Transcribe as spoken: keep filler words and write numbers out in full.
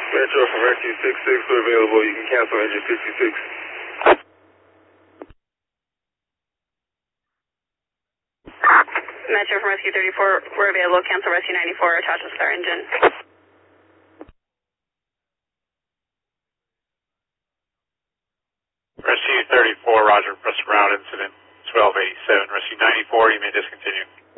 Metro from Rescue sixty-six, we're available. You can cancel engine sixty-six. Metro from Rescue thirty-four, we're available. Cancel Rescue ninety-four, attach a star engine. Rescue thirty-four, roger, press ground incident twelve eighty-seven. Rescue ninety-four, you may discontinue.